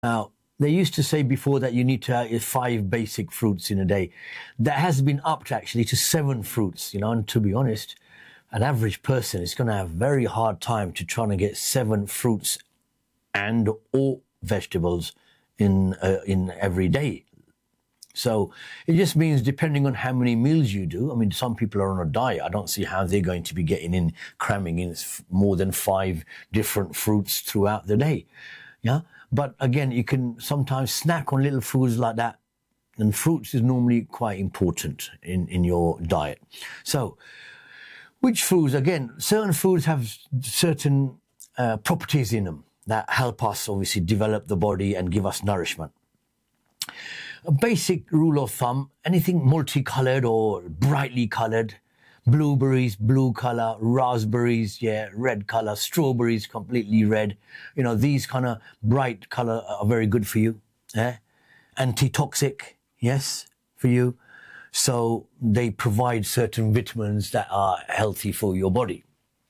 Now, they used to say before that you need to have 5 basic fruits in a day. That has been upped actually to 7 fruits, and to be honest, an average person is going to have a very hard time to trying to get 7 fruits and or vegetables in every day. So it just means depending on how many meals you do. I mean, some people are on a diet. I don't see how they're going to be cramming in more than 5 different fruits throughout the day. Yeah. But again, you can sometimes snack on little foods like that. And fruits is normally quite important in your diet. So which foods? Again, certain foods have certain properties in them that help us obviously develop the body and give us nourishment. A basic rule of thumb, anything multicolored or brightly colored, blueberries, blue color, raspberries, red color, strawberries, completely red. These kind of bright color are very good for you. Antitoxic, yes, for you. So they provide certain vitamins that are healthy for your body.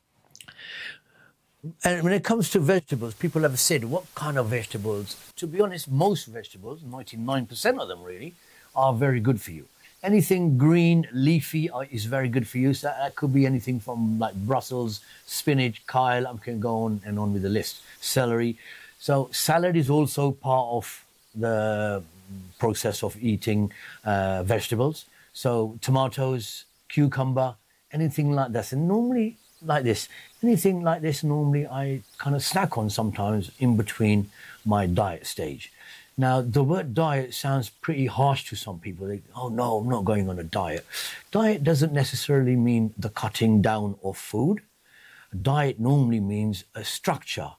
And when it comes to vegetables, people have said, what kind of vegetables? To be honest, most vegetables, 99% of them really, are very good for you. Anything green, leafy is very good for you. So that could be anything from like Brussels, spinach, kale, I can go on and on with the list. Celery. So salad is also part of the process of eating vegetables. So tomatoes, cucumber, anything like that. And normally anything like this, normally I kind of snack on sometimes in between my diet stage. Now, the word diet sounds pretty harsh to some people. They, oh no, I'm not going on a diet. Diet doesn't necessarily mean the cutting down of food. Diet normally means a structure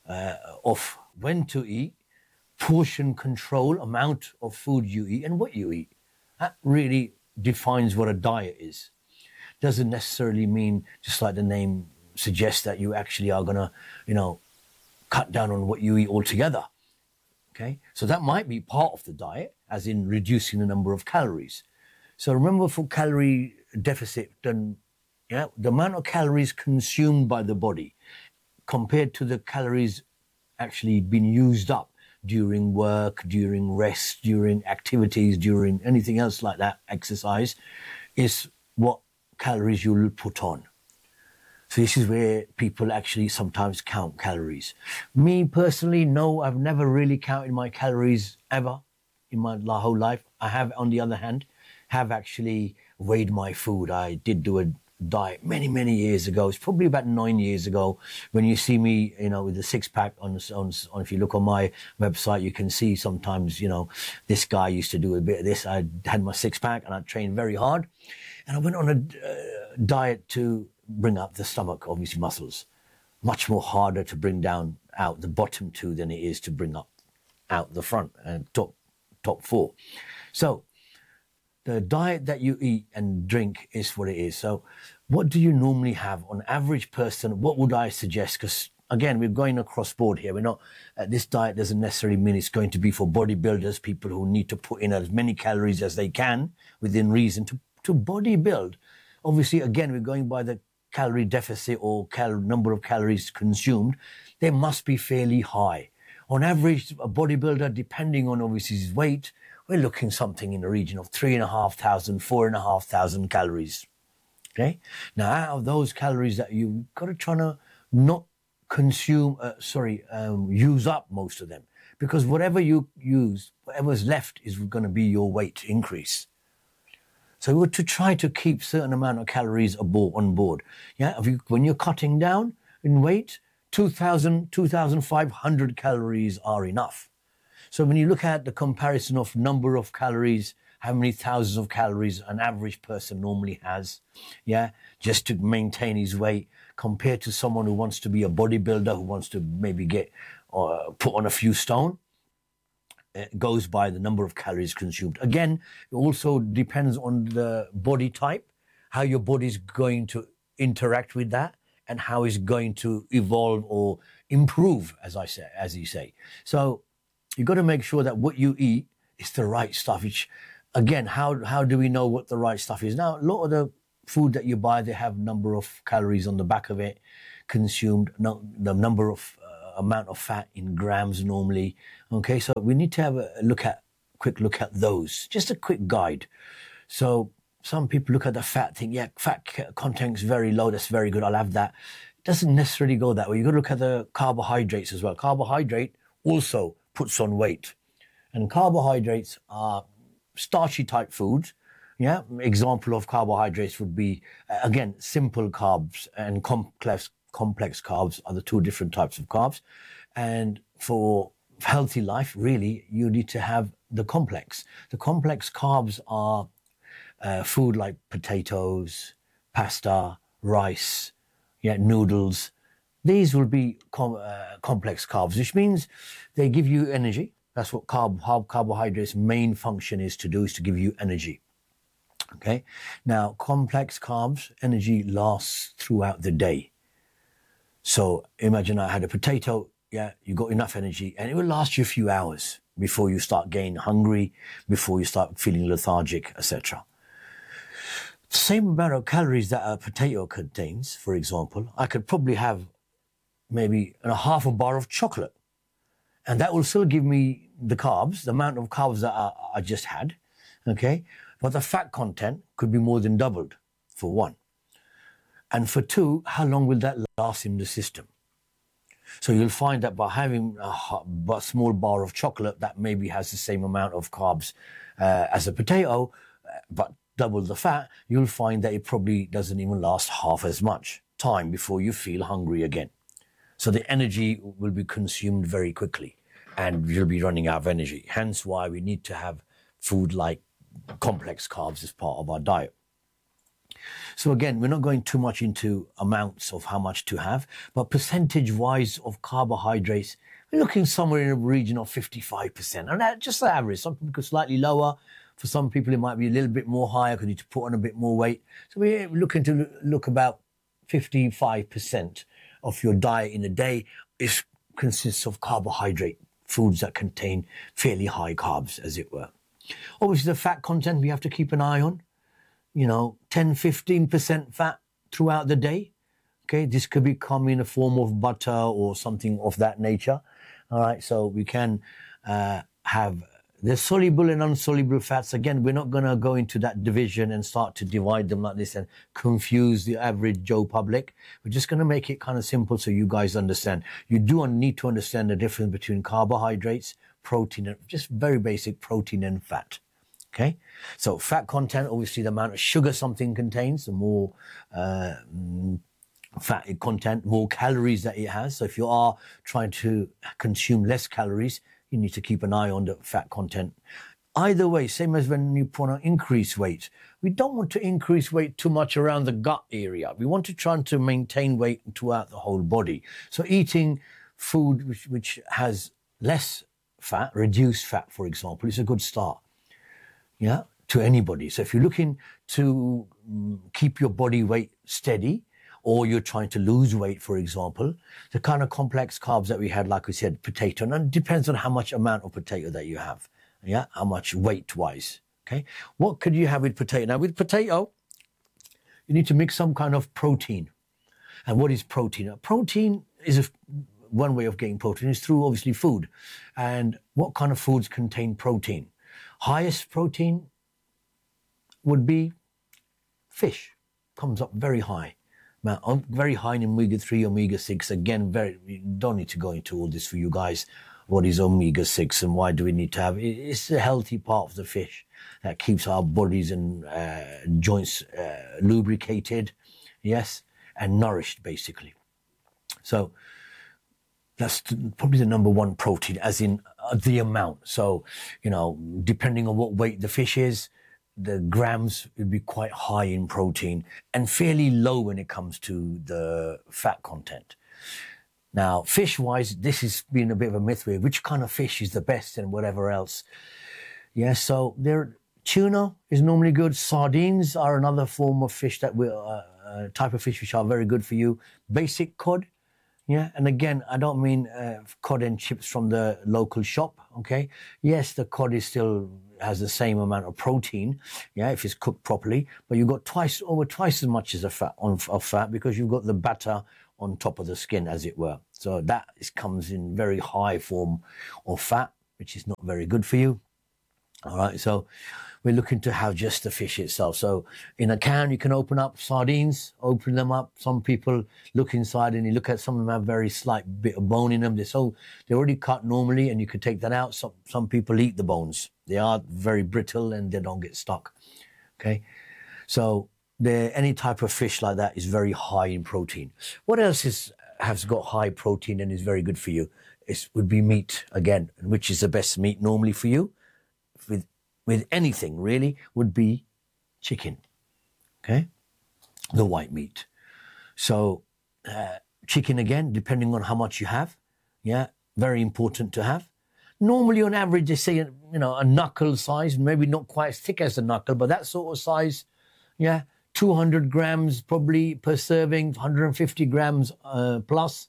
of when to eat, portion control, amount of food you eat and what you eat. That really defines what a diet is. Doesn't necessarily mean, just like the name suggests, that you actually are going to, cut down on what you eat altogether. Okay, so that might be part of the diet, as in reducing the number of calories. So remember, for calorie deficit, then the amount of calories consumed by the body compared to the calories actually being used up during work, during rest, during activities, during anything else like that, exercise, is what calories you'll put on. So this is where people actually sometimes count calories. Me personally, no, I've never really counted my calories ever in my whole life. I have, on the other hand, have actually weighed my food. I did do a diet many, many years ago. It's probably about 9 years ago. When you see me, with a 6-pack on, if you look on my website, you can see sometimes, this guy used to do a bit of this. I had my 6-pack and I trained very hard. And I went on a diet to bring up the stomach, obviously muscles. Much more harder to bring down out the bottom 2 than it is to bring up out the front and top 4. So the diet that you eat and drink is what it is. So what do you normally have on average person? What would I suggest? Because again, we're going across board here. We're not, this diet doesn't necessarily mean it's going to be for bodybuilders, people who need to put in as many calories as they can within reason to body build. Obviously, again, we're going by the calorie deficit or number of calories consumed. They must be fairly high. On average, a bodybuilder, depending on obviously his weight, we're looking something in the region of 3,500, 4,500 calories. Okay. Now, out of those calories that you've got to try to not use up most of them, because whatever you use, whatever's left is going to be your weight increase. So we were to try to keep certain amount of calories on board. Yeah, when you're cutting down in weight, 2,000, 2,500 calories are enough. So when you look at the comparison of number of calories, how many thousands of calories an average person normally has, just to maintain his weight, compared to someone who wants to be a bodybuilder, who wants to maybe get put on a few stone, it goes by the number of calories consumed. Again, it also depends on the body type, how your body's going to interact with that, and how it's going to evolve or improve, as you say. So you've got to make sure that what you eat is the right stuff. Which, again, how do we know what the right stuff is? Now, a lot of the food that you buy, they have number of calories on the back of it, consumed, the number of amount of fat in grams normally. Okay, so we need to have a quick look at those. Just a quick guide. So some people look at the fat, think, yeah, fat content is very low. That's very good. I'll have that. It doesn't necessarily go that way. You've got to look at the carbohydrates as well. Carbohydrate also puts on weight. And carbohydrates are starchy type foods. Yeah, example of carbohydrates would be, again, simple carbs and complex carbs are the two different types of carbs. And for healthy life, really, you need to have the complex. The complex carbs are food like potatoes, pasta, rice, noodles. These will be complex carbs, which means they give you energy. That's what carbohydrates' main function is to do, is to give you energy. Okay. Now, complex carbs, energy lasts throughout the day. So imagine I had a potato. Yeah, you got enough energy, and it will last you a few hours before you start getting hungry, before you start feeling lethargic, etc. The same amount of calories that a potato contains, for example, I could probably have maybe half a bar of chocolate, and that will still give me the carbs, the amount of carbs that I just had. Okay. But the fat content could be more than doubled, for one. And for two, how long will that last in the system? So you'll find that by having a small bar of chocolate that maybe has the same amount of carbs as a potato, but double the fat, you'll find that it probably doesn't even last half as much time before you feel hungry again. So the energy will be consumed very quickly and you'll be running out of energy. Hence why we need to have food like complex carbs as part of our diet. So again, we're not going too much into amounts of how much to have, but percentage-wise of carbohydrates, we're looking somewhere in the region of 55%. And that's just the average. Some people go slightly lower. For some people, it might be a little bit more higher because you need to put on a bit more weight. So we're looking to look about 55% of your diet in a day consists of carbohydrate, foods that contain fairly high carbs, as it were. Obviously, the fat content we have to keep an eye on. 10-15% fat throughout the day. Okay, this could become in a form of butter or something of that nature. All right, so we can have the soluble and insoluble fats. Again, we're not going to go into that division and start to divide them like this and confuse the average Joe public. We're just going to make it kind of simple so you guys understand. You do need to understand the difference between carbohydrates, protein, and just very basic protein and fat. Okay, so fat content, obviously the amount of sugar something contains, the more fat content, more calories that it has. So if you are trying to consume less calories, you need to keep an eye on the fat content. Either way, same as when you want to increase weight. We don't want to increase weight too much around the gut area. We want to try to maintain weight throughout the whole body. So eating food which has less fat, reduced fat, for example, is a good start. Yeah, to anybody. So if you're looking to keep your body weight steady, or you're trying to lose weight, for example, the kind of complex carbs that we had, like we said, potato, and it depends on how much amount of potato that you have. Yeah, how much weight-wise. Okay, what could you have with potato? Now, with potato, you need to mix some kind of protein. And what is protein? Protein is one way of getting protein is through obviously food. And what kind of foods contain protein? Highest protein would be fish. Comes up very high. Very high in omega-3, omega-6. Again, we don't need to go into all this for you guys. What is omega-6 and why do we need to have it? It's a healthy part of the fish that keeps our bodies and joints lubricated, yes, and nourished, basically. So that's probably the number one protein, as in the amount. So, depending on what weight the fish is, the grams would be quite high in protein and fairly low when it comes to the fat content. Now, fish-wise, this has been a bit of a myth with which kind of fish is the best and whatever else. Yeah, so tuna is normally good. Sardines are another form of fish type of fish which are very good for you. Basic cod. Yeah, and again, I don't mean cod and chips from the local shop, okay? Yes, the cod still has the same amount of protein, yeah, if it's cooked properly, but you've got over twice as much as of fat because you've got the batter on top of the skin, as it were. So that comes in very high form of fat, which is not very good for you. All right, so we're looking to have just the fish itself. So in a can, you can open up sardines, open them up. Some people look inside and you look at some of them have very slight bit of bone in them. They're already cut normally and you can take that out. Some people eat the bones. They are very brittle and they don't get stuck. Okay, so any type of fish like that is very high in protein. What else has got high protein and is very good for you? Would be meat again, which is the best meat normally for you. With anything really would be chicken, okay, the white meat. So chicken again, depending on how much you have, yeah, very important to have. Normally on average they say a knuckle size, maybe not quite as thick as a knuckle, but that sort of size, yeah, 200 grams probably per serving, 150 grams plus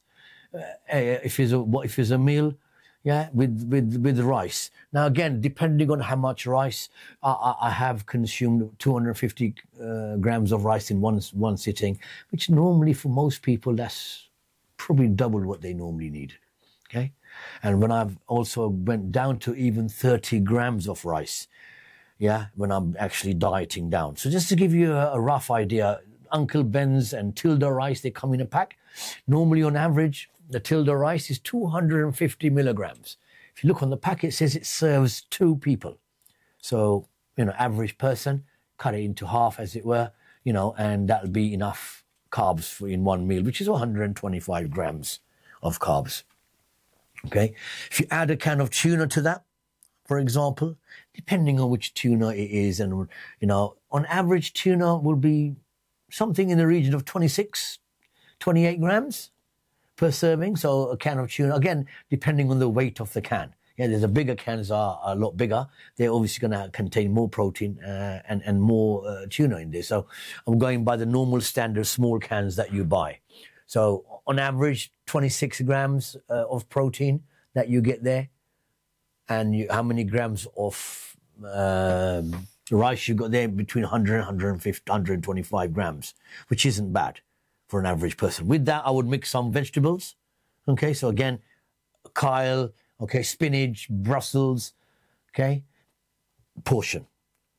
if it's a meal. Yeah, with rice. Now again, depending on how much rice, I have consumed 250 grams of rice in one sitting, which normally for most people that's probably double what they normally need. Okay, and when I've also went down to even 30 grams of rice, yeah, when I'm actually dieting down. So just to give you a rough idea, Uncle Ben's and Tilda rice, they come in a pack. Normally on average, the Tilda rice is 250 milligrams. If you look on the pack, it says it serves 2 people. So, average person, cut it into half as it were, and that'll be enough carbs in one meal, which is 125 grams of carbs. Okay. If you add a can of tuna to that, for example, depending on which tuna it is, and, on average, tuna will be something in the region of 28 grams per serving. So a can of tuna, again, depending on the weight of the can. Yeah, there's bigger cans are a lot bigger. They're obviously going to contain more protein and more tuna in there. So I'm going by the normal standard small cans that you buy. So on average, 26 grams of protein that you get there. And how many grams of rice you got there? Between 100, 150, 125 grams, which isn't bad for an average person. With that, I would mix some vegetables. Okay, so again, kale, okay, spinach, Brussels, okay, portion.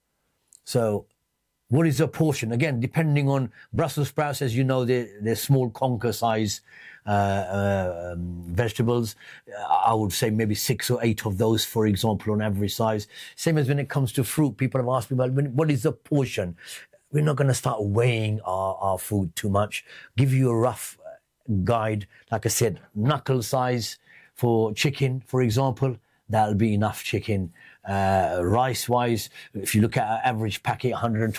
So what is a portion? Again, depending on Brussels sprouts, as you know, they're small conker size vegetables. I would say maybe 6 or 8 of those, for example, on average size. Same as when it comes to fruit. People have asked me about what is a portion? We're not going to start weighing our food too much. Give you a rough guide. Like I said, knuckle size for chicken, for example, that'll be enough chicken. Rice-wise, if you look at our average packet,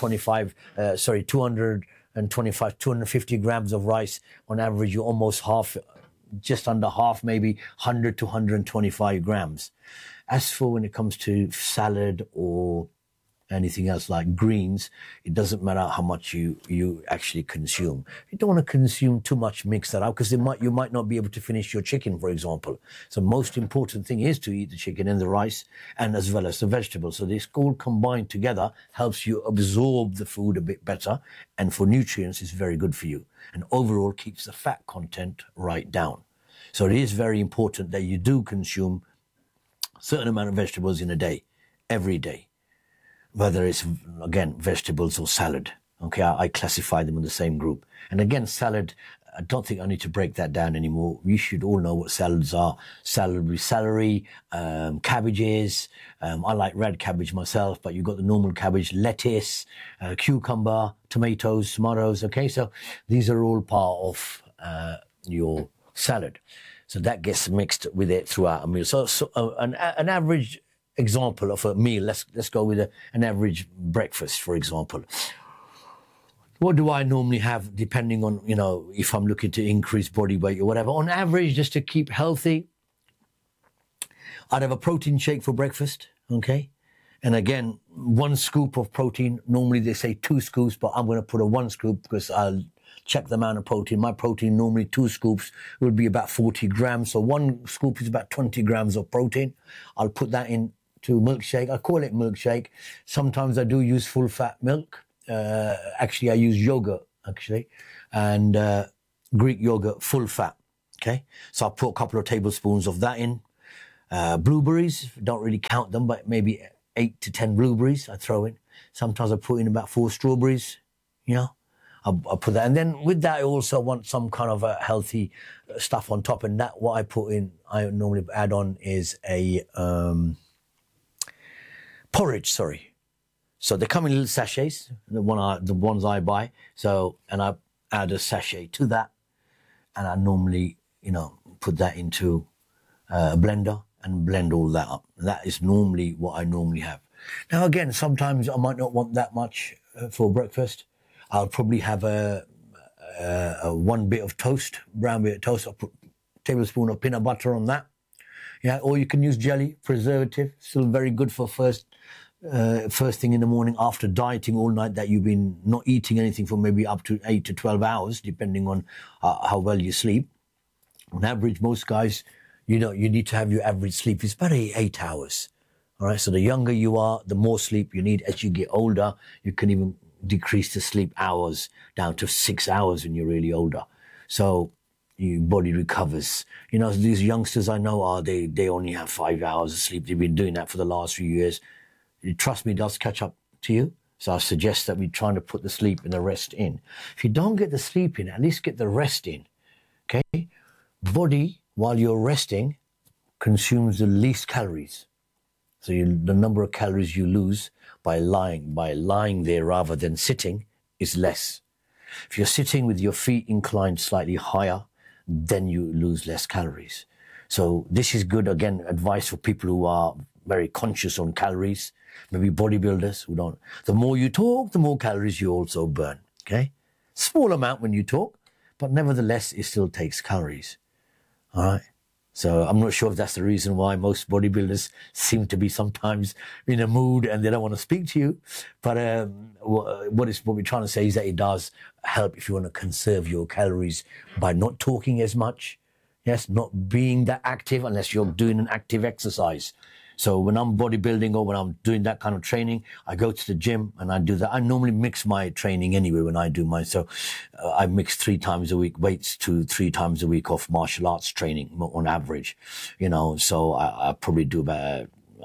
250 grams of rice, on average, you're almost half, just under half, maybe 100 to 125 grams. As for when it comes to salad or anything else like greens, it doesn't matter how much you actually consume. You don't want to consume too much, mix that up, because you might not be able to finish your chicken, for example. So most important thing is to eat the chicken and the rice, and as well as the vegetables. So this all combined together helps you absorb the food a bit better, and for nutrients is very good for you, and overall keeps the fat content right down. So it is very important that you do consume a certain amount of vegetables in a day, every day. Whether it's, again, vegetables or salad. Okay, I classify them in the same group. And again, salad, I don't think I need to break that down anymore. You should all know what salads are. Celery, cabbages. I like red cabbage myself, but you've got the normal cabbage, lettuce, cucumber, tomatoes. Okay, so these are all part of your salad. So that gets mixed with it throughout a meal. So an average example of a meal, let's go with an average breakfast, for example. What do I normally have, depending on, if I'm looking to increase body weight or whatever? On average, just to keep healthy, I'd have a protein shake for breakfast, okay? And again, 1 scoop of protein. Normally they say 2 scoops, but I'm going to put a 1 scoop because I'll check the amount of protein. My protein, normally 2 scoops, would be about 40 grams. So 1 scoop is about 20 grams of protein. I'll put that in to milkshake. I call it milkshake. Sometimes I do use full fat milk. Actually, I use yogurt, actually. And Greek yogurt, full fat. Okay, so I put a couple of tablespoons of that in. Blueberries, don't really count them, but maybe 8 to 10 blueberries I throw in. Sometimes I put in about 4 strawberries, you know. I'll put that. And then with that, I also want some kind of a healthy stuff on top. And that, what I put in, I normally add on is a porridge, sorry. So they come in little sachets, the ones I buy. So, and I add a sachet to that. And I normally, you know, put that into a blender and blend all that up. That is normally what I normally have. Now, again, sometimes I might not want that much for breakfast. I'll probably have a one bit of toast, brown bit of toast. I'll put a tablespoon of peanut butter on that. Yeah, or you can use jelly, preservative, still very good for first thing in the morning after dieting all night that you've been not eating anything for maybe up to 8 to 12 hours, depending on how well you sleep. On average, most guys, you know, you need to have your average sleep is about 8 hours. All right, so the younger you are, the more sleep you need. As you get older, you can even decrease the sleep hours down to 6 hours when you're really older. So your body recovers. You know, these youngsters I know they only have 5 hours of sleep. They've been doing that for the last few years. Trust me, it does catch up to you. So I suggest that we're trying to put the sleep and the rest in. If you don't get the sleep in, at least get the rest in. Okay? Body, while you're resting, consumes the least calories. So the number of calories you lose by lying there rather than sitting is less. If you're sitting with your feet inclined slightly higher, then you lose less calories. So this is good, again, advice for people who are very conscious on calories, maybe bodybuilders who don't. The more you talk, the more calories you also burn, okay? Small amount when you talk, but nevertheless, it still takes calories, all right? So I'm not sure if that's the reason why most bodybuilders seem to be sometimes in a mood and they don't want to speak to you. But what we're trying to say is that it does help if you want to conserve your calories by not talking as much. Yes, not being that active unless you're doing an active exercise. So when I'm bodybuilding or when I'm doing that kind of training, I go to the gym and I do that. I normally mix my training anyway when I do mine. So I mix 3 times a week weights to 3 times a week of martial arts training on average, you know. So I probably do about,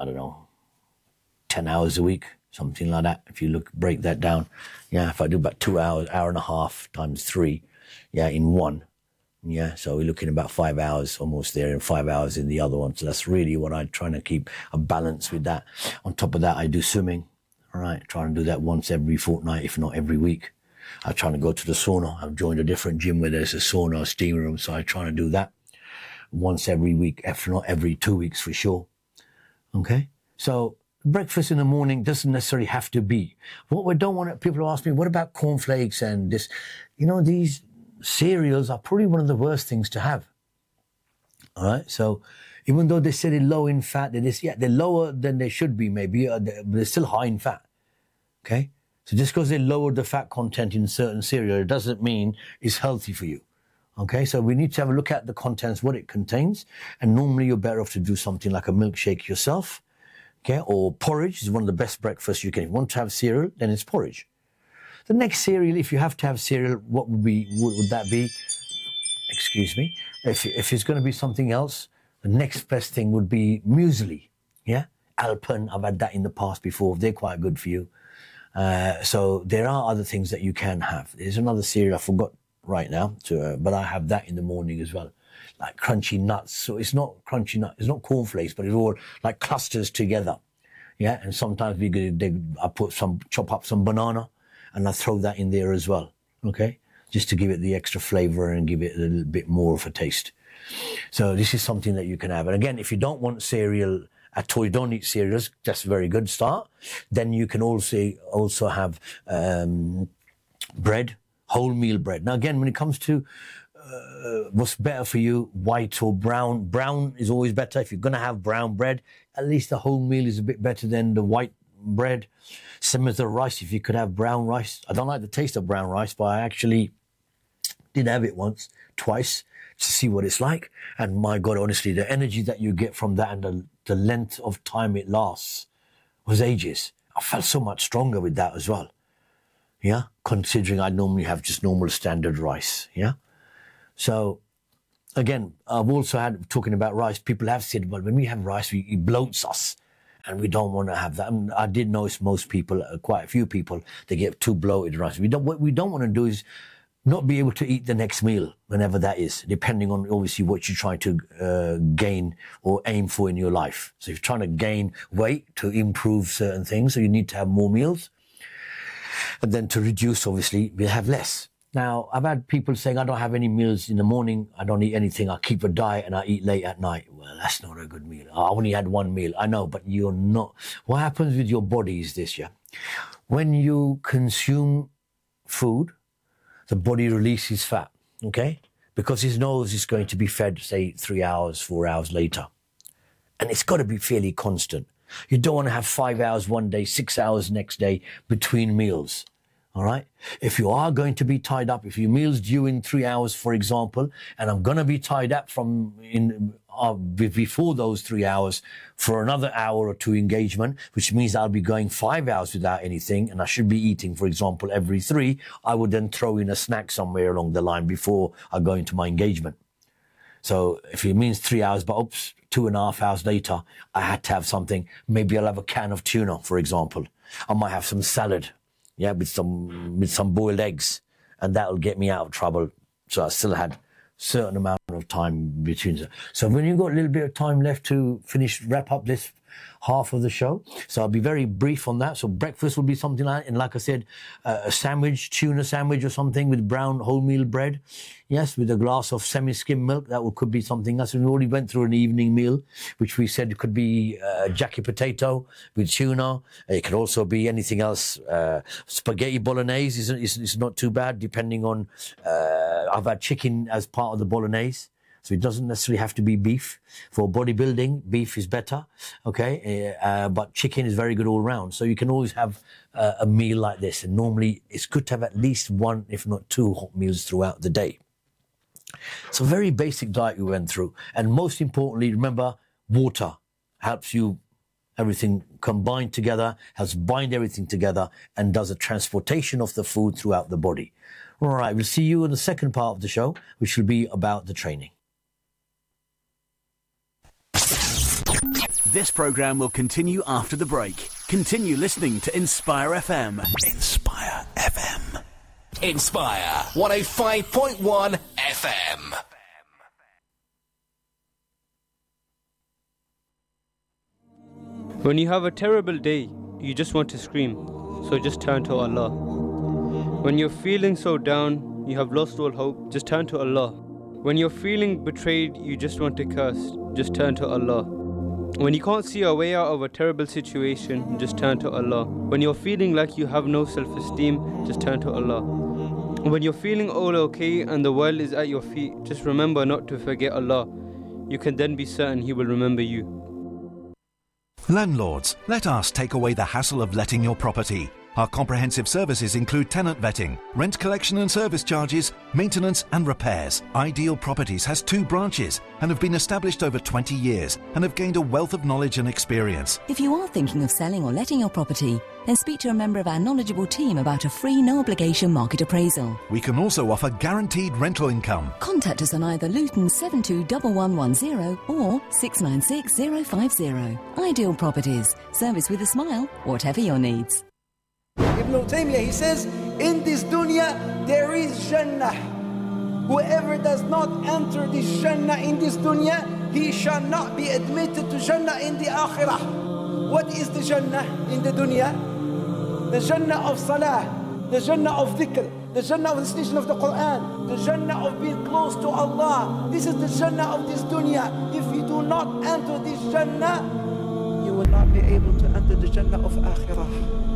10 hours a week, something like that. If you break that down. Yeah, if I do about 2 hours, hour and a half times 3, yeah, in one. Yeah, so we're looking about 5 hours almost there and 5 hours in the other one. So that's really what I'm trying to keep a balance with that. On top of that, I do swimming. All right, trying to do that once every fortnight, if not every week. I'm trying to go to the sauna. I've joined a different gym where there's a sauna, a steam room. So I'm trying to do that once every week, if not every 2 weeks for sure. Okay, so breakfast in the morning doesn't necessarily have to be. What we don't want, people ask me, what about cornflakes and this? You know, these cereals are probably one of the worst things to have. All right, so even though they say they're low in fat, they're lower than they should be maybe, but they're still high in fat. Okay, so just because they lowered the fat content in certain cereal, it doesn't mean it's healthy for you. Okay, so we need to have a look at the contents, what it contains, and normally you're better off to do something like a milkshake yourself. Okay, or porridge is one of the best breakfasts you can. If you want to have cereal, then it's porridge. The next cereal, if you have to have cereal, what would that be? Excuse me. If it's going to be something else, the next best thing would be muesli. Yeah, Alpen. I've had that in the past before. They're quite good for you. So there are other things that you can have. There's another cereal I forgot right now, but I have that in the morning as well, like crunchy nuts. So it's not crunchy nut. It's not cornflakes, but it's all like clusters together. Yeah, and sometimes I chop up some banana. And I throw that in there as well, okay? Just to give it the extra flavor and give it a little bit more of a taste. So this is something that you can have. And again, if you don't want cereal at all, you don't eat cereals, that's a very good start. Then you can also have bread, wholemeal bread. Now again, when it comes to what's better for you, white or brown, brown is always better. If you're going to have brown bread, at least the wholemeal is a bit better than the white bread. Same as the rice, if you could have brown rice. I don't like the taste of brown rice, but I actually did have it twice to see what it's like. And my God, honestly, the energy that you get from that and the length of time it lasts was ages. I felt so much stronger with that as well. Yeah, considering I normally have just normal standard rice. Yeah. So, again, I've also had, talking about rice, people have said, well, when we have rice, it bloats us. And we don't want to have that. And I did notice most people, quite a few people, they get too bloated rice. What we don't want to do is not be able to eat the next meal, whenever that is, depending on obviously what you're trying to gain or aim for in your life. So if you're trying to gain weight to improve certain things, so you need to have more meals. And then to reduce, obviously, we have less. Now, I've had people saying, I don't have any meals in the morning, I don't eat anything, I keep a diet and I eat late at night. Well, that's not a good meal. I only had one meal. I know, but you're not. What happens with your body is this, yeah? When you consume food, the body releases fat, okay? Because it knows it's going to be fed, say, 3 hours, 4 hours later. And it's got to be fairly constant. You don't want to have 5 hours one day, 6 hours next day between meals. All right. If you are going to be tied up, if your meal's due in 3 hours, for example, and I'm going to be tied up before those 3 hours for another hour or two engagement, which means I'll be going 5 hours without anything, and I should be eating, for example, every 3, I would then throw in a snack somewhere along the line before I go into my engagement. So if it means 3 hours, but 2.5 hours later, I had to have something. Maybe I'll have a can of tuna, for example. I might have some salad. Yeah, with some boiled eggs, and that'll get me out of trouble. So I still had certain amount of time between. So when you've got a little bit of time left to wrap up this half of the show, so I'll be very brief on that. So breakfast will be something like, and like I said, a sandwich, tuna sandwich or something with brown wholemeal bread. Yes, with a glass of semi-skim milk. That could be something else. We already went through an evening meal, which we said could be jacket potato with tuna. It could also be anything else. Spaghetti bolognese is not too bad, depending on. I've had chicken as part of the bolognese. So it doesn't necessarily have to be beef. For bodybuilding, beef is better, okay? But chicken is very good all round. So you can always have a meal like this. And normally it's good to have at least one, if not 2 hot meals throughout the day. So very basic diet we went through. And most importantly, remember, water helps you everything combined together, helps bind everything together, and does a transportation of the food throughout the body. All right, we'll see you in the second part of the show, which will be about the training. This program will continue after the break. Continue listening to Inspire FM. Inspire FM. Inspire 105.1 FM. When you have a terrible day, you just want to scream, so just turn to Allah. When you're feeling so down, you have lost all hope, just turn to Allah. When you're feeling betrayed, you just want to curse, just turn to Allah. When you can't see a way out of a terrible situation, just turn to Allah. When you're feeling like you have no self-esteem, just turn to Allah. When you're feeling all okay and the world is at your feet, just remember not to forget Allah. You can then be certain He will remember you. Landlords, let us take away the hassle of letting your property. Our comprehensive services include tenant vetting, rent collection and service charges, maintenance and repairs. Ideal Properties has 2 branches and have been established over 20 years and have gained a wealth of knowledge and experience. If you are thinking of selling or letting your property, then speak to a member of our knowledgeable team about a free, no-obligation market appraisal. We can also offer guaranteed rental income. Contact us on either Luton 721110 or 696050. Ideal Properties. Service with a smile, whatever your needs. Ibn Taymiyyah, he says, in this dunya there is Jannah. Whoever does not enter this Jannah in this dunya, he shall not be admitted to Jannah in the Akhirah. What is the Jannah in the dunya? The Jannah of Salah, the Jannah of Dhikr, the Jannah of the recitation of the Quran, the Jannah of being close to Allah. This is the Jannah of this dunya. If you do not enter this Jannah, you will not be able to enter the Jannah of Akhirah.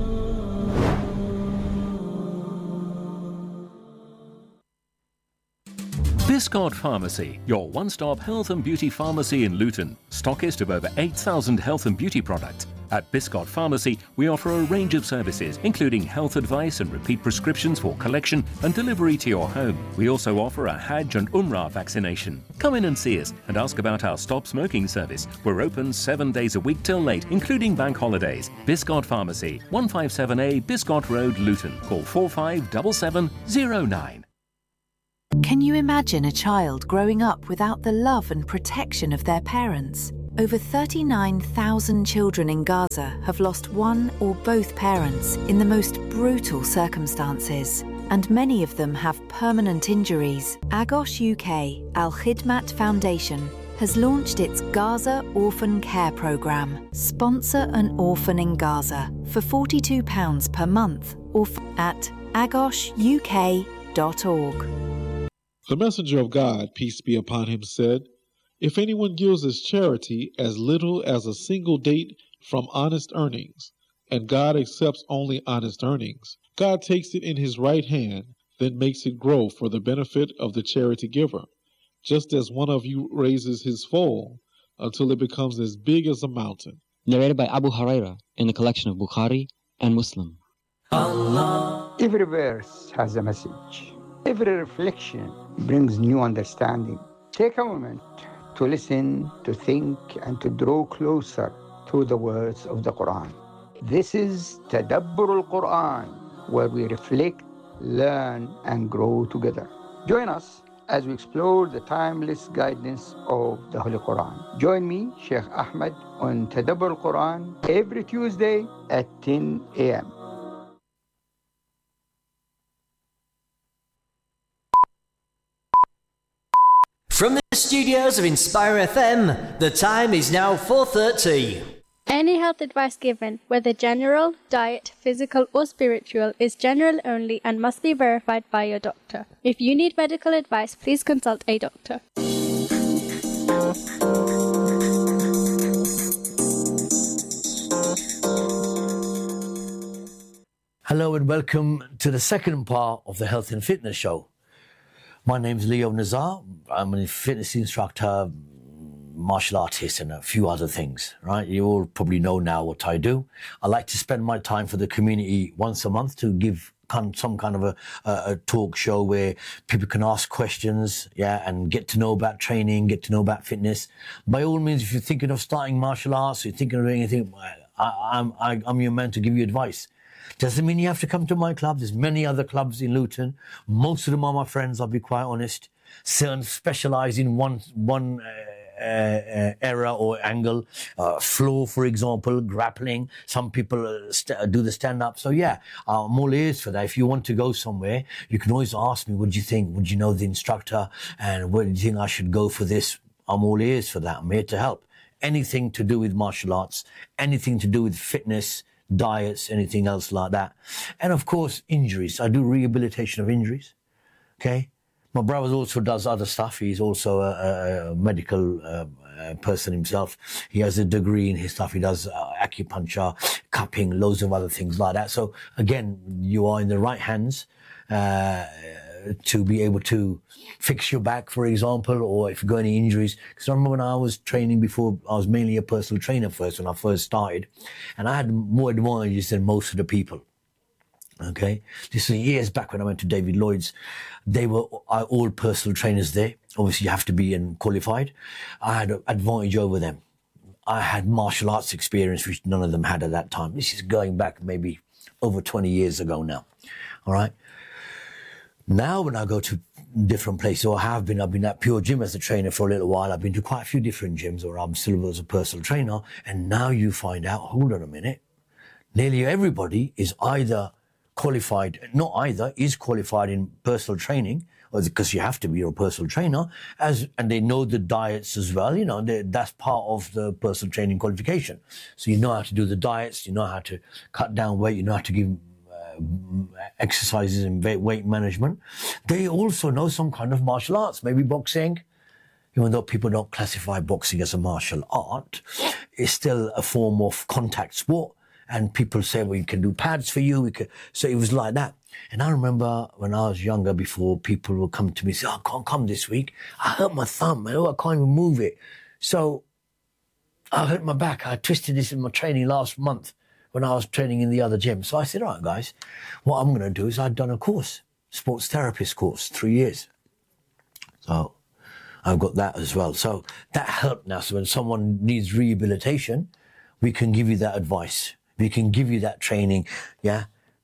Biscott Pharmacy, your one-stop health and beauty pharmacy in Luton, stockist of over 8,000 health and beauty products. At Biscott Pharmacy, we offer a range of services, including health advice and repeat prescriptions for collection and delivery to your home. We also offer a Hajj and Umrah vaccination. Come in and see us and ask about our stop smoking service. We're open 7 days a week till late, including bank holidays. Biscott Pharmacy, 157A Biscott Road, Luton. Call 457709. Can you imagine a child growing up without the love and protection of their parents? Over 39,000 children in Gaza have lost one or both parents in the most brutal circumstances, and many of them have permanent injuries. Agos UK Al Khidmat Foundation has launched its Gaza Orphan Care Programme. Sponsor an orphan in Gaza for £42 per month or at agosuk.org. The messenger of God, peace be upon him, said, "If anyone gives as charity as little as a single date from honest earnings, and God accepts only honest earnings, God takes it in his right hand, then makes it grow for the benefit of the charity giver, just as one of you raises his foal until it becomes as big as a mountain." Narrated by Abu Huraira in the collection of Bukhari and Muslim. Allah. Every verse has a message. Every reflection brings new understanding. Take a moment to listen, to think, and to draw closer to the words of the Quran. This is Tadabbur al-Quran, where we reflect, learn, and grow together. Join us as we explore the timeless guidance of the Holy Quran. Join me, Sheikh Ahmed, on Tadabbur al-Quran every Tuesday at 10 a.m. From the studios of Inspire FM, the time is now 4:30. Any health advice given, whether general, diet, physical or spiritual, is general only and must be verified by your doctor. If you need medical advice, please consult a doctor. Hello and welcome to the second part of the Health and Fitness Show. My name's Leo Nazar. I'm a fitness instructor, martial artist and a few other things, right? You all probably know now what I do. I like to spend my time for the community once a month to give some kind of a talk show where people can ask questions, and get to know about training, get to know about fitness. By all means, if you're thinking of starting martial arts, you're thinking of doing anything, I'm your man to give you advice. Doesn't mean you have to come to my club. There's many other clubs in Luton. Most of them are my friends, I'll be quite honest. Certain specialise in one era or angle. Floor, for example, grappling. Some people do the stand-up. So I'm all ears for that. If you want to go somewhere, you can always ask me, what do you think? Would you know the instructor? And where do you think I should go for this? I'm all ears for that. I'm here to help. Anything to do with martial arts, anything to do with fitness, diets, anything else like that. And of course, injuries. I do rehabilitation of injuries. Okay. My brother also does other stuff. He's also a medical person himself. He has a degree in his stuff. He does acupuncture, cupping, loads of other things like that. So again, you are in the right hands to be able to fix your back, for example, or if you've got any injuries. Because I remember when I was training before, I was mainly a personal trainer first when I first started, and I had more advantages than most of the people. Okay, this was years back when I went to David Lloyd's. They were all personal trainers there. Obviously, you have to be qualified. I had an advantage over them. I had martial arts experience, which none of them had at that time. This is going back maybe over 20 years ago now. All right. Now, when I go to different places, or I've been at Pure Gym as a trainer for a little while. I've been to quite a few different gyms, or I'm still as a personal trainer. And now you find out, hold on a minute, nearly everybody is either qualified, is qualified in personal training, or because you have to be a personal trainer, and they know the diets as well. You know, that's part of the personal training qualification. So you know how to do the diets, you know how to cut down weight, you know how to give exercises and weight management. They also know some kind of martial arts, maybe boxing. Even though people don't classify boxing as a martial art, it's still a form of contact sport. And people say, well, you can do pads for you. So it was like that. And I remember when I was younger, before, people would come to me and say, I can't come this week. I hurt my thumb. I can't even move it. So I hurt my back. I twisted this in my training last month when I was training in the other gym. So I said, all right, guys, what I'm going to do is I'd done a course, sports therapist course, 3 years. So I've got that as well. So that helped now. So when someone needs rehabilitation, we can give you that advice. We can give you that training,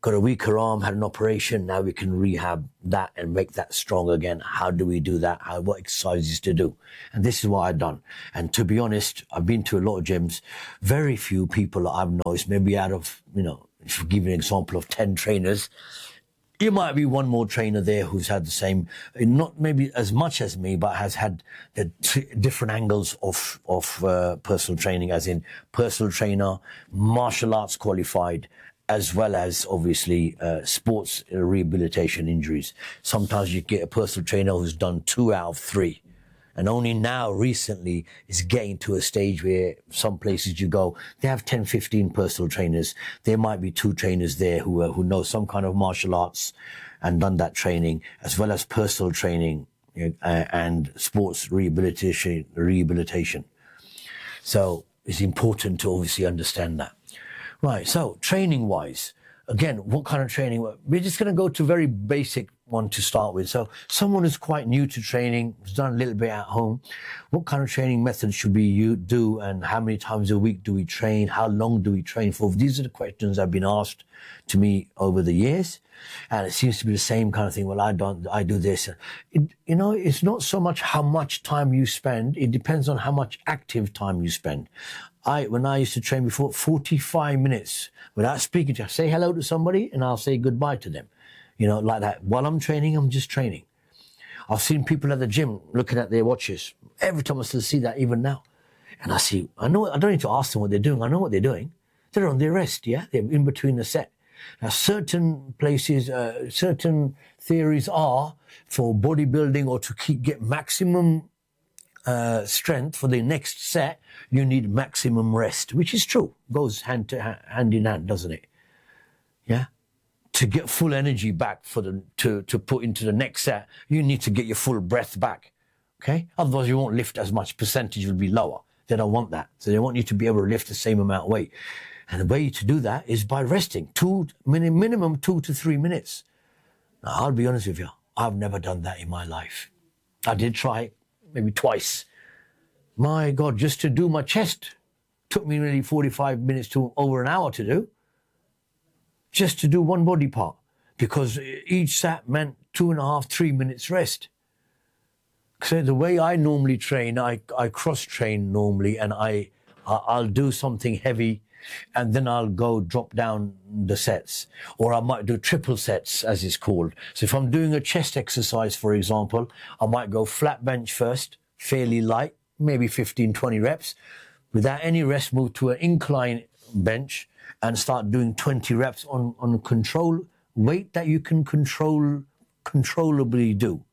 got a weaker arm, had an operation, now we can rehab that and make that strong again. How do we do that? What exercises to do? And this is what I've done. And to be honest, I've been to a lot of gyms. Very few people I've noticed, maybe out of, if you give an example of 10 trainers, you might be one more trainer there who's had the same, not maybe as much as me, but has had the different angles of personal training, as in personal trainer, martial arts qualified, as well as obviously sports rehabilitation injuries. Sometimes you get a personal trainer who's done 2 out of 3. And only now, recently, is getting to a stage where some places you go, they have 10, 15 personal trainers. There might be 2 trainers there who know some kind of martial arts and done that training, as well as personal training and sports rehabilitation. So it's important to obviously understand that. Right, so training-wise, again, what kind of training? We're just going to go to very basic one to start with. So someone who's quite new to training, who's done a little bit at home, what kind of training methods should we do, and how many times a week do we train? How long do we train for? These are the questions that have been asked to me over the years. And it seems to be the same kind of thing. Well, I do this. It's not so much how much time you spend. It depends on how much active time you spend. When I used to train before, 45 minutes without speaking to, say hello to somebody and I'll say goodbye to them. Like that. While I'm training, I'm just training. I've seen people at the gym looking at their watches. Every time I still see that, even now. And I know, I don't need to ask them what they're doing. I know what they're doing. They're on their rest, yeah? They're in between the set. Now, certain places, certain theories are for bodybuilding or to get maximum strength for the next set, you need maximum rest, which is true. Goes hand in hand, doesn't it? Yeah? To get full energy back to put into the next set, you need to get your full breath back. Okay? Otherwise, you won't lift as much. Percentage will be lower. They don't want that. So they want you to be able to lift the same amount of weight. And the way to do that is by resting. Minimum 2 to 3 minutes. Now, I'll be honest with you. I've never done that in my life. I did try it, maybe twice. My God, just to do my chest took me nearly 45 minutes to over an hour to do. Just to do one body part. Because each set meant 2.5, 3 minutes rest. So the way I normally train, I cross-train normally, and I'll do something heavy, and then I'll go drop down the sets. Or I might do triple sets, as it's called. So if I'm doing a chest exercise, for example, I might go flat bench first, fairly light, maybe 15, 20 reps. Without any rest, move to an incline bench and start doing 20 reps on control weight that you can controllably do.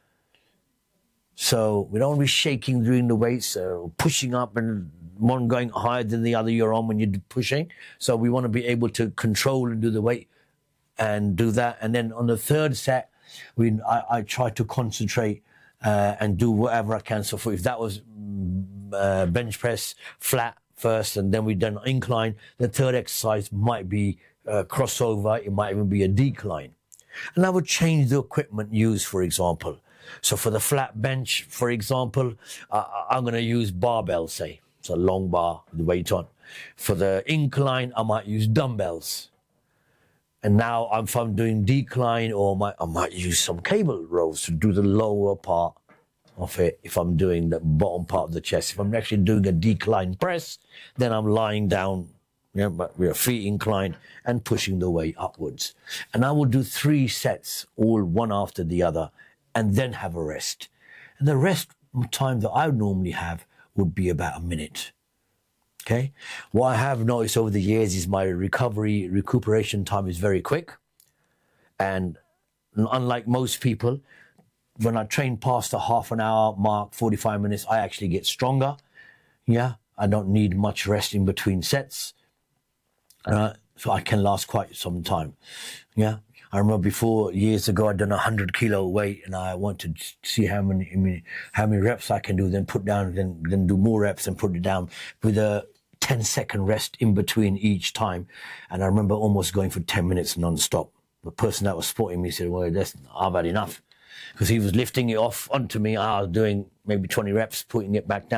So we don't want to be shaking during the weights, pushing up and one going higher than the other you're on when you're pushing. So we want to be able to control and do the weight and do that. And then on the third set, I try to concentrate and do whatever I can. So if that was bench press flat first, and then we done incline, the third exercise might be crossover. It might even be a decline. And I would change the equipment used, for example. So for the flat bench, for example, I'm going to use barbell, say. It's a long bar with the weight on. For the incline, I might use dumbbells. And now if I'm doing decline, I might use some cable rows to do the lower part of it. If I'm doing the bottom part of the chest, if I'm actually doing a decline press, then I'm lying down, but with feet inclined and pushing the weight upwards. And I will do 3 sets, all one after the other, and then have a rest. And the rest time that I would normally have would be about a minute. Okay? What I have noticed over the years is my recuperation time is very quick. And unlike most people, when I train past the half an hour mark, 45 minutes, I actually get stronger. Yeah? I don't need much rest in between sets. So I can last quite some time. Yeah? I remember before, years ago, I'd done 100 kilo weight, and I wanted to see how many reps I can do, then put down, then do more reps and put it down with a 10-second rest in between each time. And I remember almost going for 10 minutes non-stop. The person that was spotting me said, well, I've had enough. Because he was lifting it off onto me. I was doing maybe 20 reps, putting it back down,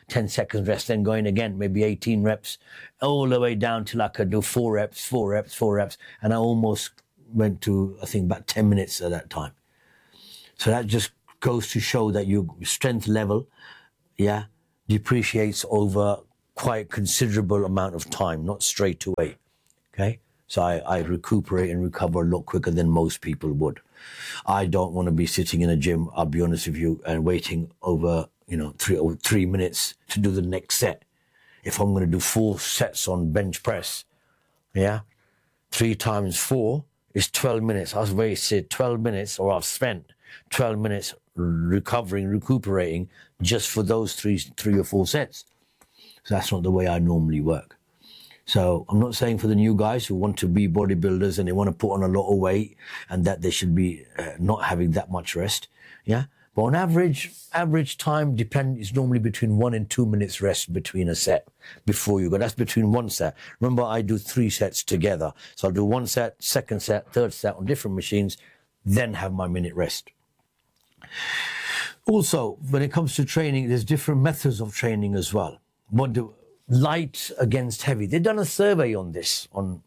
10 seconds rest, then going again, maybe 18 reps, all the way down till I could do 4 reps. And I almost went to, I think, about 10 minutes at that time. So that just goes to show that your strength level, depreciates over quite considerable amount of time, not straight away. Okay? So I recuperate and recover a lot quicker than most people would. I don't want to be sitting in a gym, I'll be honest with you, and waiting over, 3 minutes to do the next set. If I'm going to do 4 sets on bench press, 3 times 4 is 12 minutes. I've wasted 12 minutes, or I've spent 12 minutes recuperating just for those 3 or 4 sets. So that's not the way I normally work. So I'm not saying for the new guys who want to be bodybuilders and they want to put on a lot of weight and that they should be not having that much rest. But on average time is normally between 1 and 2 minutes rest between a set before you go. That's between one set. Remember, I do 3 sets together. So I'll do 1 set, 2nd set, 3rd set on different machines, then have my minute rest. Also, when it comes to training, there's different methods of training as well. Light against heavy. They've done a survey on this, one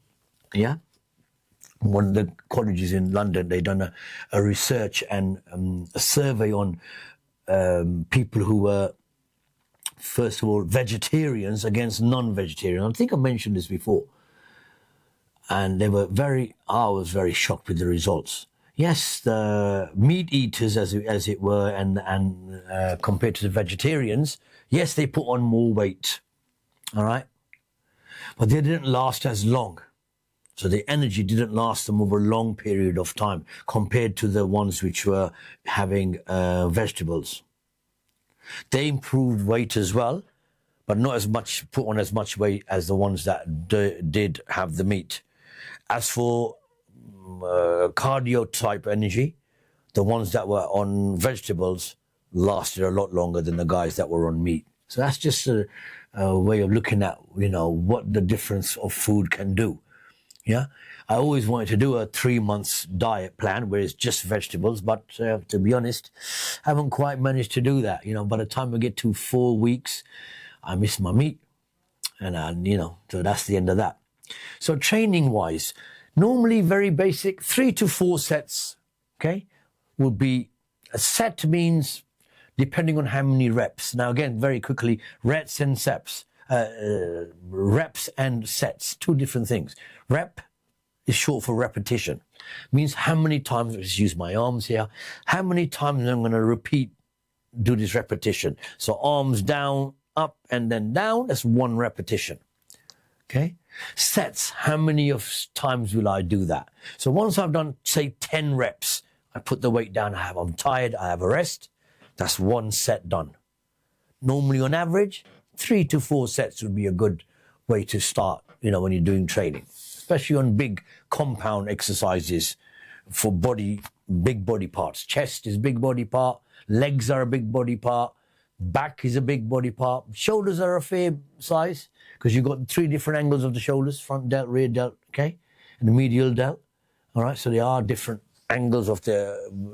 of the colleges in London. They've done a research and a survey on people who were, first of all, vegetarians against non-vegetarians. I think I mentioned this before. And I was very shocked with the results. Yes, the meat eaters, as it were, and compared to the vegetarians, yes, they put on more weight. All right? But they didn't last as long. So the energy didn't last them over a long period of time compared to the ones which were having vegetables. They improved weight as well, but not as much, put on as much weight as the ones that did have the meat. As for cardio type energy, the ones that were on vegetables lasted a lot longer than the guys that were on meat. So that's just a way of looking at, what the difference of food can do. I always wanted to do a 3 months diet plan where it's just vegetables, but to be honest, haven't quite managed to do that. By the time I get to 4 weeks, I miss my meat. And, so that's the end of that. So training wise, normally very basic, 3 to 4 sets, would be, a set means depending on how many reps. Now again, very quickly, reps and sets, 2 different things. Rep is short for repetition. Means how many times, let's use my arms here, how many times I'm going to do this repetition. So arms down, up, and then down, that's 1 repetition. Okay? Sets, how many times will I do that? So once I've done, say, 10 reps, I put the weight down, I'm tired, I have a rest. That's 1 set done. Normally, on average, 3 to 4 sets would be a good way to start, when you're doing training, especially on big compound exercises for big body parts. Chest is a big body part, legs are a big body part, back is a big body part, shoulders are a fair size because you've got 3 different angles of the shoulders, front delt, rear delt, and the medial delt. All right, so there are different angles of the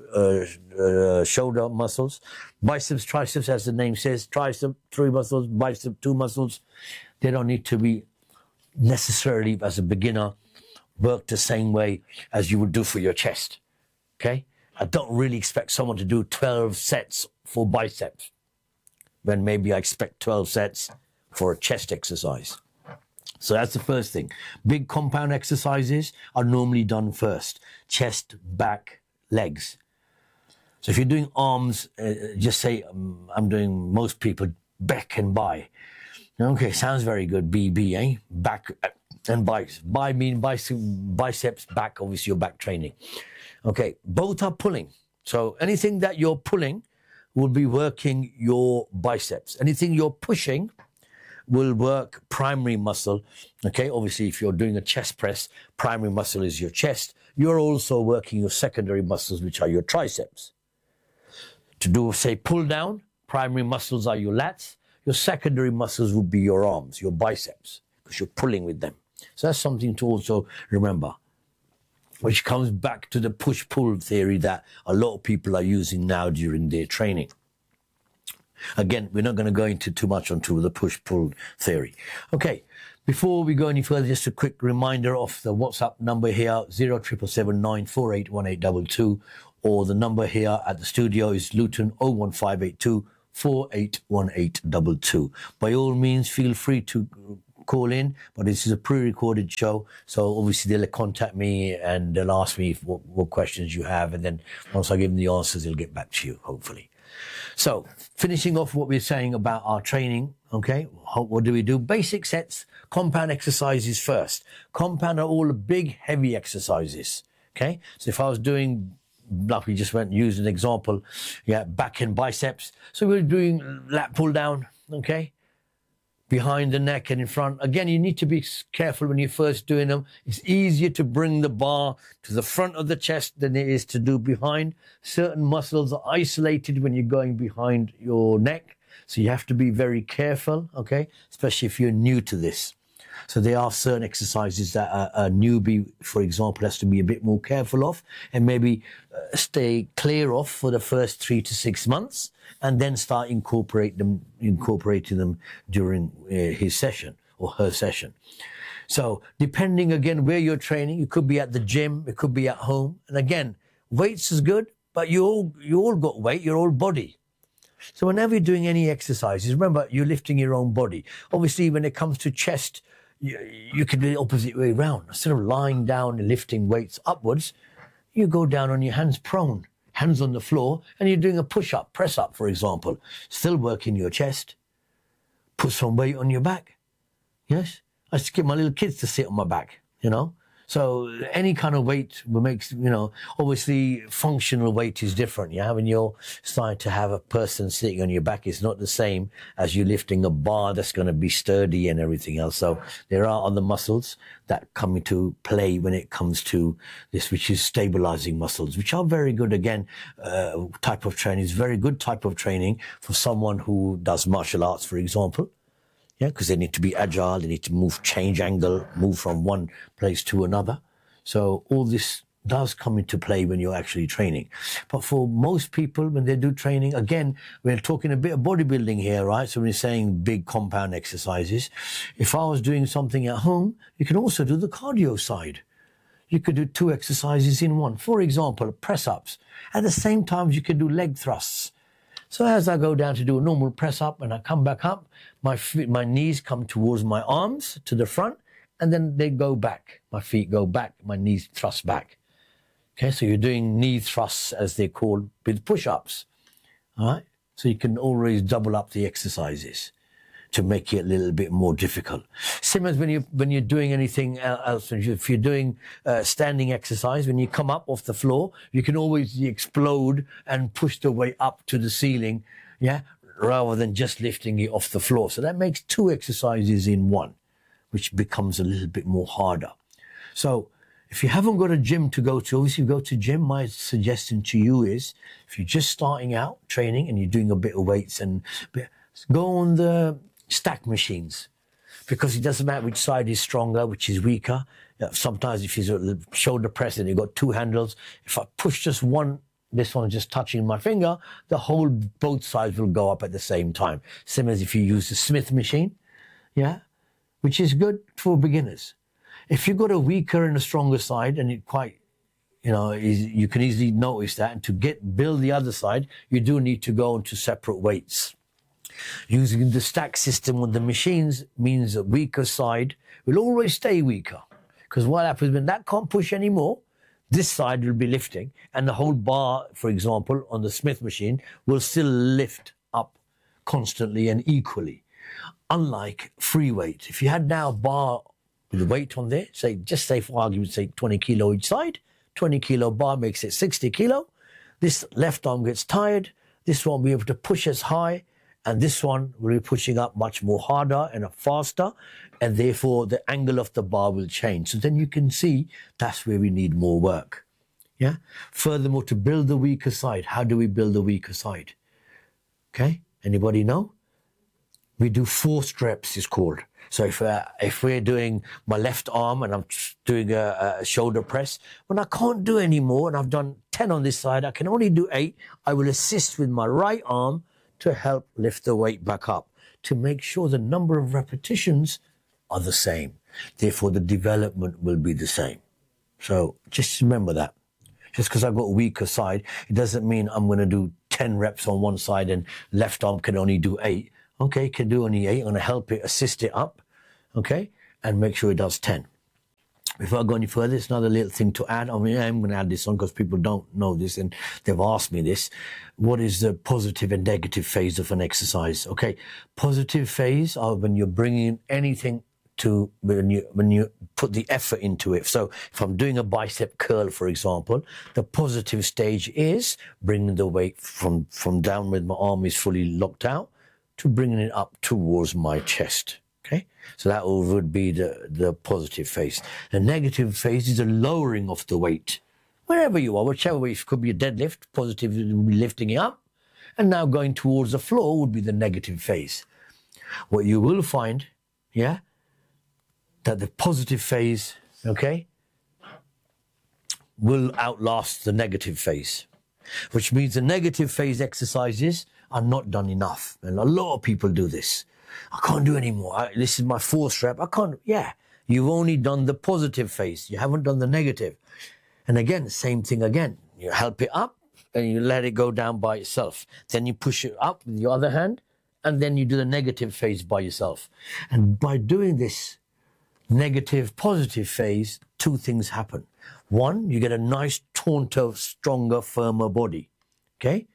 shoulder muscles. Biceps, triceps, as the name says, tricep, 3 muscles, bicep, 2 muscles. They don't need to be necessarily, as a beginner, work the same way as you would do for your chest. I don't really expect someone to do 12 sets for biceps when maybe I expect 12 sets for a chest exercise. So that's the first thing. Big compound exercises are normally done first. Chest, back, legs. So if you're doing arms, just say, I'm doing most people back and bi. Okay, sounds very good. BB, back and biceps. Bi mean biceps, back, obviously your back training. Okay, both are pulling. So anything that you're pulling will be working your biceps. Anything you're pushing will work primary muscle. Obviously if you're doing a chest press, primary muscle is your chest. You're also working your secondary muscles, which are your triceps. To do, say, pull down, primary muscles are your lats. Your secondary muscles would be your arms, your biceps, because you're pulling with them. So that's something to also remember, which comes back to the push-pull theory that a lot of people are using now during their training. Again, we're not going to go into too much onto the push-pull theory. Okay, before we go any further, just a quick reminder of the WhatsApp number here, 07779481822, or the number here at the studio is Luton 01582 481822. By all means, feel free to call in, but this is a pre-recorded show, so obviously they'll contact me and they'll ask me what questions you have, and then once I give them the answers, they'll get back to you, hopefully. So, finishing off what we're saying about our training, okay, what do we do? Basic sets, compound exercises first. Compound are all big, heavy exercises, okay? So if I was doing, like we just used an example, back and biceps. So we're doing lat pull down, okay? Behind the neck and in front. Again, you need to be careful when you're first doing them. It's easier to bring the bar to the front of the chest than it is to do behind. Certain muscles are isolated when you're going behind your neck. So you have to be very careful, okay? Especially if you're new to this. So there are certain exercises that a newbie, for example, has to be a bit more careful of and maybe stay clear of for the first 3 to 6 months, and then start incorporating them during his session or her session. So depending again where you're training, you could be at the gym, it could be at home. And again, weights is good, but you all got weight, your whole body. So whenever you're doing any exercises, remember you're lifting your own body. Obviously, when it comes to chest, you can do the opposite way around. Instead of lying down and lifting weights upwards, you go down on your hands prone, hands on the floor, and you're doing a push-up, press-up, for example. Still working your chest. Put some weight on your back. Yes? I just get my little kids to sit on my back, you know. So any kind of weight makes, obviously functional weight is different. Yeah, when you're starting to have a person sitting on your back, it's not the same as you lifting a bar that's going to be sturdy and everything else. So there are other muscles that come into play when it comes to this, which is stabilizing muscles, which are very good. Again, type of training is very good type of training for someone who does martial arts, for example. Yeah, because they need to be agile, they need to move, change angle, move from one place to another. So all this does come into play when you're actually training. But for most people, when they do training, again, we're talking a bit of bodybuilding here, right? So when you're saying big compound exercises, if I was doing something at home, you can also do the cardio side. You could do 2 exercises in one. For example, press-ups. At the same time, you could do leg thrusts. So as I go down to do a normal press up and I come back up, my knees come towards my arms to the front, and then they go back. My feet go back, my knees thrust back. Okay, so you're doing knee thrusts, as they're called, with push-ups. All right, so you can always double up the exercises to make it a little bit more difficult. Same as when you're doing anything else. If you're doing standing exercise, when you come up off the floor, you can always explode and push the weight up to the ceiling, yeah, rather than just lifting it off the floor. So that makes 2 exercises in one, which becomes a little bit more harder. So if you haven't got a gym to go to, obviously you go to gym, my suggestion to you is, if you're just starting out training and you're doing a bit of weights, go on the stack machines, because it doesn't matter which side is stronger, which is weaker. Sometimes if you shoulder press and you've got 2 handles, if I push just one, this one just touching my finger, both sides will go up at the same time. Same as if you use the Smith machine, yeah, which is good for beginners. If you've got a weaker and a stronger side, and it quite, you can easily notice that, and to build the other side, you do need to go into separate weights. Using the stack system on the machines means a weaker side will always stay weaker. Because what happens when that can't push anymore, this side will be lifting, and the whole bar, for example, on the Smith machine will still lift up constantly and equally. Unlike free weight. If you had now a bar with a weight on there, say for argument's sake 20 kilo each side, 20 kilo bar makes it 60 kilo. This left arm gets tired, this one will be able to push as high, and this one will be pushing up much more harder and faster, and therefore the angle of the bar will change. So then you can see that's where we need more work. Yeah. Furthermore, to build the weaker side, how do we build the weaker side? Okay. Anybody know? We do forced reps, it's called. So if we're doing my left arm and I'm doing a shoulder press, when I can't do any more and I've done 10 on this side, I can only do 8, I will assist with my right arm to help lift the weight back up, to make sure the number of repetitions are the same. Therefore, the development will be the same. So just remember that. Just because I've got a weaker side, it doesn't mean I'm going to do 10 reps on one side and left arm can only do 8. Okay, can do only 8. I'm going to help it, assist it up, okay, and make sure it does 10. Before I go any further, it's another little thing to add. I mean, I'm going to add this on because people don't know this and they've asked me this. What is the positive and negative phase of an exercise? Okay, positive phase are when you're bringing anything to, when you put the effort into it. So if I'm doing a bicep curl, for example, the positive stage is bringing the weight from down with my arm is fully locked out to bringing it up towards my chest. Okay, so that would be the positive phase. The negative phase is a lowering of the weight. Wherever you are, whichever way, it could be a deadlift, positive would be lifting it up, and now going towards the floor would be the negative phase. What you will find, yeah, that the positive phase, okay, will outlast the negative phase, which means the negative phase exercises are not done enough. And a lot of people do this. I can't do any more. This is my 4th rep. I can't. Yeah, you've only done the positive phase. You haven't done the negative. And again, same thing again. You help it up and you let it go down by itself. Then you push it up with your other hand and then you do the negative phase by yourself. And by doing this negative, positive phase, 2 things happen. 1, you get a nice, taunter, stronger, firmer body. Okay?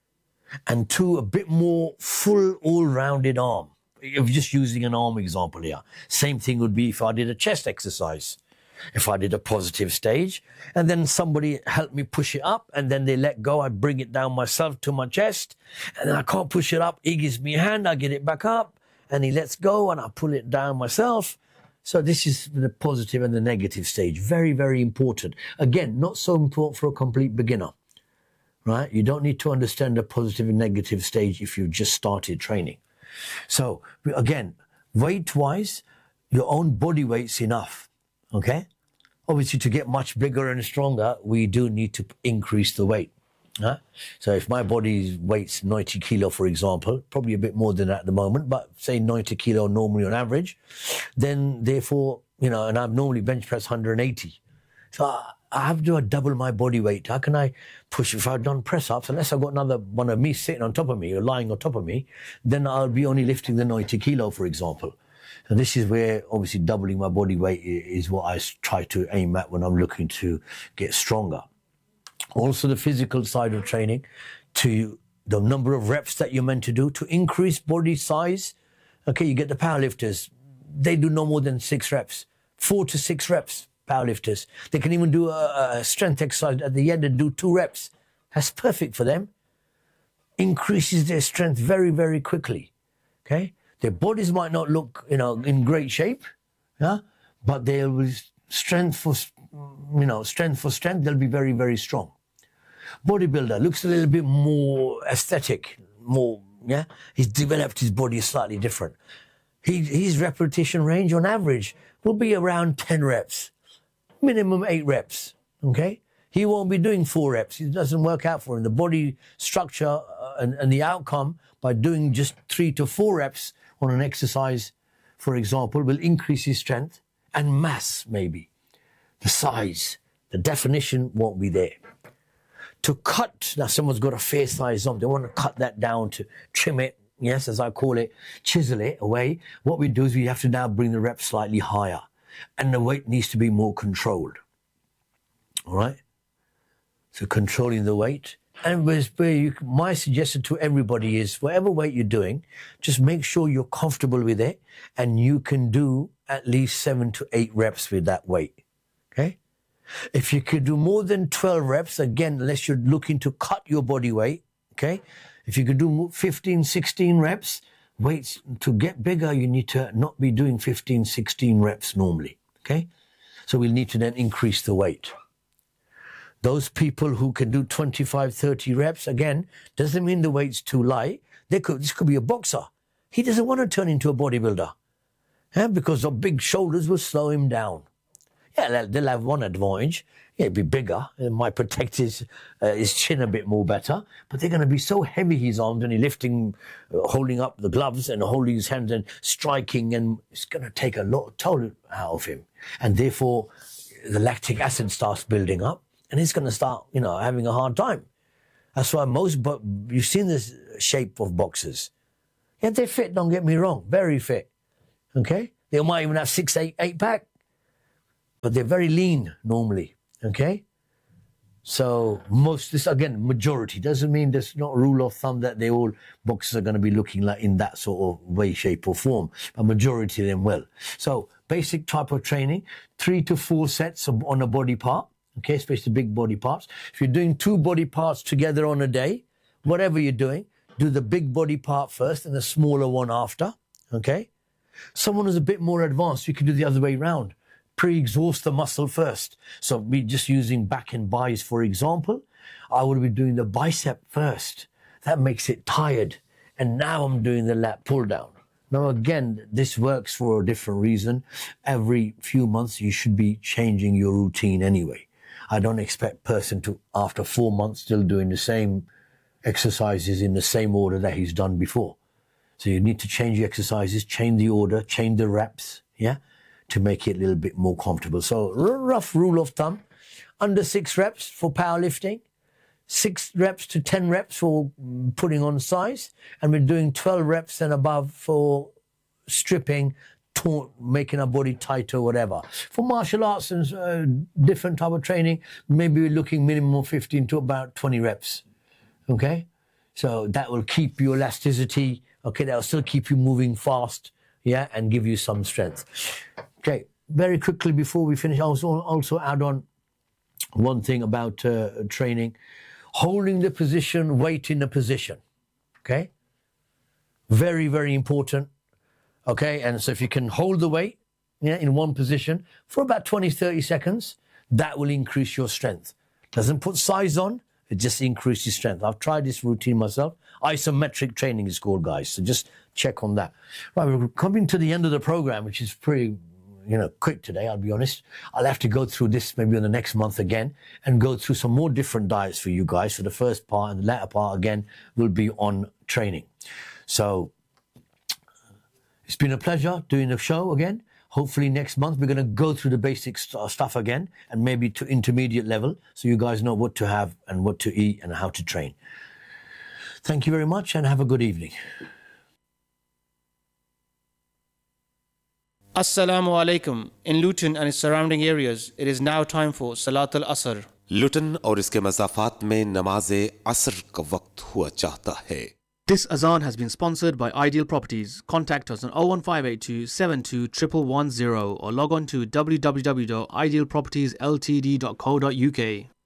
And 2, a bit more full, all-rounded arm. If just using an arm example here. Same thing would be if I did a chest exercise. If I did a positive stage, and then somebody helped me push it up, and then they let go, I bring it down myself to my chest, and then I can't push it up. He gives me a hand, I get it back up, and he lets go, and I pull it down myself. So this is the positive and the negative stage. Very, very important. Again, not so important for a complete beginner, right? You don't need to understand the positive and negative stage if you've just started training. So again, weight-wise, your own body weight's enough, okay? Obviously, to get much bigger and stronger, we do need to increase the weight. Huh? So if my body weight's 90 kilo, for example, probably a bit more than that at the moment, but say 90 kilo normally on average, then therefore, and I've normally bench press 180. So I have to do double my body weight. How can I push? If I've done press-ups, unless I've got another one of me sitting on top of me or lying on top of me, then I'll be only lifting the 90 kilo, for example. And this is where obviously doubling my body weight is what I try to aim at when I'm looking to get stronger. Also the physical side of training, to the number of reps that you're meant to do, to increase body size. Okay, you get the powerlifters. They do no more than 6 reps, 4 to 6 reps. Powerlifters. They can even do a strength exercise at the end and do 2 reps. That's perfect for them. Increases their strength very, very quickly. Okay? Their bodies might not look, in great shape, yeah? But they'll be strength for strength, they'll be very, very strong. Bodybuilder looks a little bit more aesthetic, more, yeah? He's developed his body slightly different. His repetition range on average will be around 10 reps. Minimum 8 reps, okay? He won't be doing 4 reps. It doesn't work out for him. The body structure and the outcome by doing just 3 to 4 reps on an exercise, for example, will increase his strength and mass, maybe. The size, the definition won't be there. To cut, now someone's got a fair size arm, they want to cut that down to trim it, yes, as I call it, chisel it away. What we do is we have to now bring the reps slightly higher. And the weight needs to be more controlled. All right? So controlling the weight. And my suggestion to everybody is, whatever weight you're doing, just make sure you're comfortable with it and you can do at least 7 to 8 reps with that weight. Okay? If you could do more than 12 reps, again, unless you're looking to cut your body weight, okay? If you could do 15, 16 reps, weights, to get bigger, you need to not be doing 15, 16 reps normally, okay? So we'll need to then increase the weight. Those people who can do 25, 30 reps, again, doesn't mean the weight's too light. This could be a boxer. He doesn't want to turn into a bodybuilder, because the big shoulders will slow him down. Yeah, they'll have one advantage. Yeah, it'll be bigger. It might protect his chin a bit more better. But they're going to be so heavy, his arms, and he's lifting, holding up the gloves and holding his hands and striking, and it's going to take a lot of toll out of him. And therefore, the lactic acid starts building up, and he's going to start, having a hard time. That's why you've seen this shape of boxers. Yeah, they're fit, don't get me wrong, very fit. Okay? They might even have 6-8 pack. But they're very lean normally, okay? So majority. Doesn't mean there's not a rule of thumb that all boxers are going to be looking like in that sort of way, shape or form. A majority of them will. So basic type of training, 3 to 4 sets on a body part, okay, especially big body parts. If you're doing 2 body parts together on a day, whatever you're doing, do the big body part first and the smaller one after, okay? Someone who's a bit more advanced, you can do the other way around. Pre-exhaust the muscle first. So we just using back and buys, for example, I would be doing the bicep first. That makes it tired. And now I'm doing the lat pull down. Now, again, this works for a different reason. Every few months, you should be changing your routine anyway. I don't expect a person to, after 4 months, still doing the same exercises in the same order that he's done before. So you need to change your exercises, change the order, change the reps, yeah, to make it a little bit more comfortable. So rough rule of thumb, under 6 reps for powerlifting, 6 reps to 10 reps for putting on size, and we're doing 12 reps and above for stripping, making our body tighter, whatever. For martial arts and different type of training, maybe we're looking minimum of 15 to about 20 reps, okay? So that will keep your elasticity, okay, that will still keep you moving fast, yeah, and give you some strength. Okay, very quickly before we finish, I'll also add on one thing about training. Holding the position, weight in the position, okay? Very, very important, okay? And so if you can hold the weight, yeah, in one position for about 20, 30 seconds, that will increase your strength. Doesn't put size on, it just increases strength. I've tried this routine myself. Isometric training is called, guys, so just check on that. Right, we're coming to the end of the program, which is pretty quick today, I'll be honest. I'll have to go through this maybe in the next month again and go through some more different diets for you guys. For the first part and the latter part, again, will be on training. So it's been a pleasure doing the show again. Hopefully next month we're going to go through the basic stuff again and maybe to intermediate level so you guys know what to have and what to eat and how to train. Thank you very much and have a good evening. Assalamu alaikum. In Luton and its surrounding areas, it is now time for Salat al-Asr. लुटन और इसके मज़ाफ़ात में नमाज असर का वक्त हुआ चाहता है. This azan has been sponsored by Ideal Properties. Contact us on 01582 72 1110 or log on to www.idealpropertiesltd.co.uk.